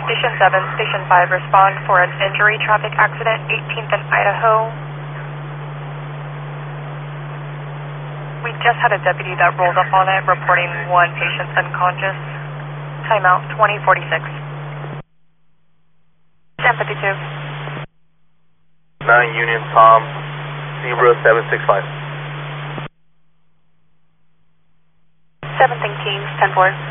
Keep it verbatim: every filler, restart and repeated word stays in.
Station seven, Station five, respond for an injury traffic accident, eighteenth and Idaho. We just had a deputy that rolled up on it, reporting one patient unconscious. Timeout, twenty forty-six. ten fifty-two. nine Union Tom, Zebra seven six five. seven nineteen, ten four.